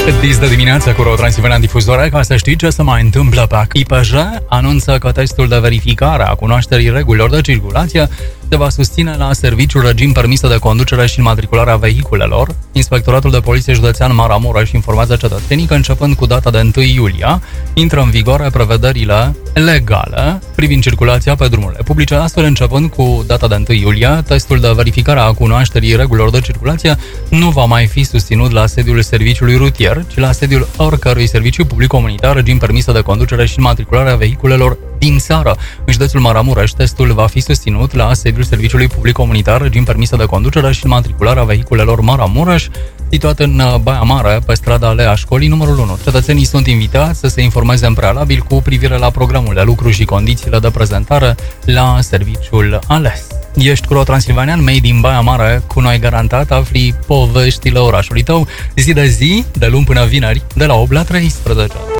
Dis de dimineață cu Ro Transilvania Difuzore, ca să știi ce se mai întâmplă pe IPJ, anunță că testul de verificare a cunoașterii regulilor de circulație se va susține la serviciul regim permisă de conducere și înmatricularea vehiculelor. Inspectoratul de Poliție Județean Maramureș informează cetățenii că începând cu data de 1 iulie intră în vigoare prevederile legale privind circulația pe drumurile publice. Astfel, începând cu data de 1 iulie, testul de verificare a cunoașterii regulilor de circulație nu va mai fi susținut la sediul serviciului rutier, ci la sediul oricărui serviciu public comunitar, regim permisă de conducere și înmatricularea vehiculelor din țară. În județul Maramureș, testul va fi susținut la sediul serviciului public comunitar, regim permisă de conducere și înmatricularea vehiculelor Maramureș, situat în Baia Mare, pe strada Alea Școlii numărul 1. Cetățenii sunt invitați să se informeze în prealabil cu privire la programul de lucru și condițiile de prezentare la serviciul ales. Ești cu Ro Transilvanian, made din Baia Mare, cu noi garantat afli poveștile orașului tău, zi de zi, de luni până vineri, de la 8 la 13.